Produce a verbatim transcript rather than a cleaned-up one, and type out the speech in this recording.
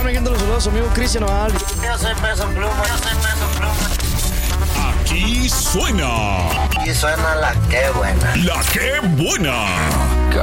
están viendo los saludos a su amigo Cristian Nodal. Yo soy Peso Pluma, yo soy Peso Pluma. Aquí suena. Y suena la que buena. La que buena.